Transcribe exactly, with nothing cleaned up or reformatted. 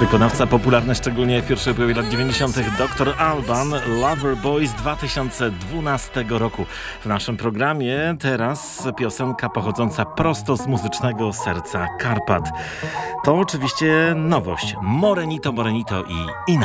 Wykonawca popularny szczególnie w pierwszej połowie lat dziewięćdziesiątych doktor Alban, Loverboy z dwa tysiące dwunastego roku. W naszym programie teraz piosenka pochodząca prosto z muzycznego serca Karpat. To oczywiście nowość. Morenito, Morenito i Ina.